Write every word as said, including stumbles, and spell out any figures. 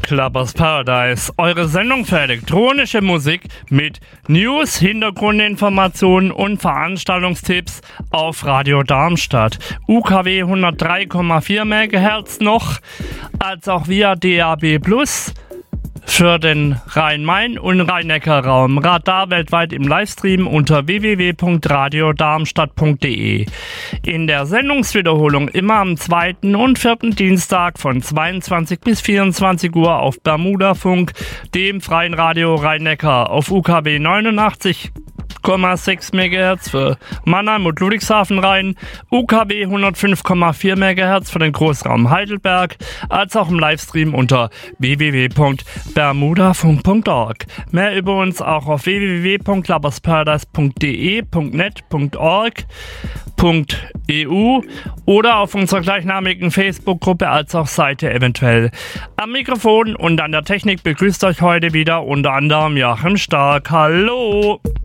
Clubbers Paradise, eure Sendung für elektronische Musik mit News, Hintergrundinformationen und Veranstaltungstipps auf Radio Darmstadt. U K W hundertdrei Komma vier Megahertz noch, als auch via D A B Plus für den Rhein-Main- und Rhein-Neckar-Raum. Radar weltweit im Livestream unter w w w punkt radio darmstadt punkt d e. In der Sendungswiederholung immer am zweiten und vierten Dienstag von zweiundzwanzig bis vierundzwanzig Uhr auf Bermudafunk, dem freien Radio Rhein-Neckar auf U K W neunundachtzig Komma sechs Megahertz für Mannheim und Ludwigshafen Rhein, U K W hundertfünf Komma vier Megahertz für den Großraum Heidelberg, als auch im Livestream unter w w w punkt bermudafunk punkt org. Mehr über uns auch auf w w w punkt clubbersparadise punkt d e, .net, .org, .e u oder auf unserer gleichnamigen Facebook-Gruppe als auch Seite eventuell. Am Mikrofon und an der Technik begrüßt euch heute wieder unter anderem Joachim Stark. Hallo!